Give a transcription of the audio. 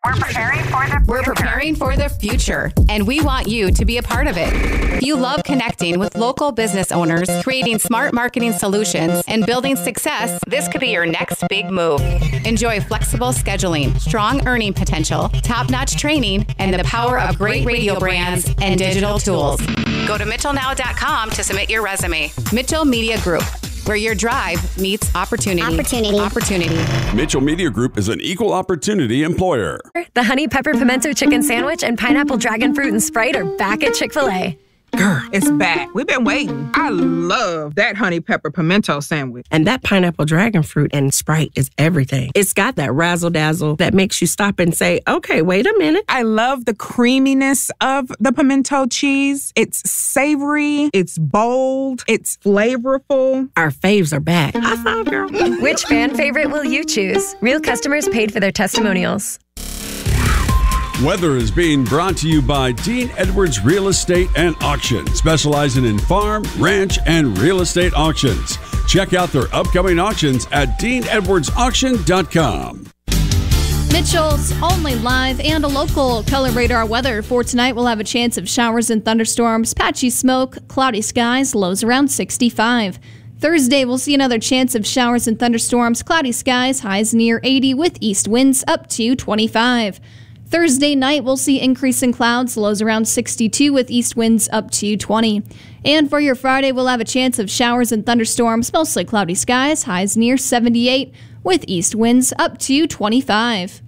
We're preparing for the future, and we want you to be a part of it. If you love connecting with local business owners, creating smart marketing solutions, and building success, this could be your next big move. Enjoy flexible scheduling, strong earning potential, top-notch training, and the power of great radio brands and digital tools. Go to mitchellnow.com to submit your resume. Mitchell Media Group, where your drive meets opportunity. Mitchell Media Group is an equal opportunity employer. The Honey Pepper Pimento Chicken Sandwich and Pineapple Dragon Fruit and Sprite are back at Chick-fil-A. Girl, it's back. We've been waiting. I love that honey pepper pimento sandwich. And that pineapple dragon fruit and Sprite is everything. It's got that razzle-dazzle that makes you stop and say, okay, wait a minute. I love the creaminess of the pimento cheese. It's savory. It's bold. It's flavorful. Our faves are back. High five, girl. Which fan favorite will you choose? Real customers paid for their testimonials. Weather is being brought to you by Dean Edwards Real Estate and Auction, specializing in farm, ranch, and real estate auctions. Check out their upcoming auctions at deanedwardsauction.com. Mitchell's only live and a local color radar weather for tonight. We'll have a chance of showers and thunderstorms, patchy smoke, cloudy skies, lows around 65. Thursday, we'll see another chance of showers and thunderstorms, cloudy skies, highs near 80 with east winds up to 25. Thursday night, we'll see increasing clouds, lows around 62 with east winds up to 20. And for your Friday, we'll have a chance of showers and thunderstorms, mostly cloudy skies, highs near 78 with east winds up to 25.